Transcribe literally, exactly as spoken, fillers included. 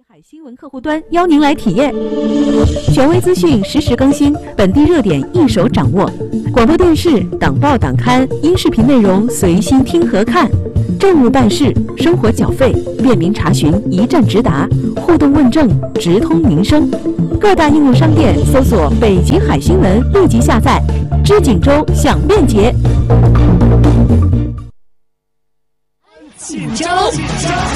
海新闻客户端邀您来体验，权威资讯实时更新，本地热点一手掌握。广播电视、党报党刊、音视频内容随心听和看，政务办事、生活缴费便民查询一站直达，互动问政直通民生。各大应用商店搜索“北极海新闻”，立即下载。知锦州享便捷。 锦州。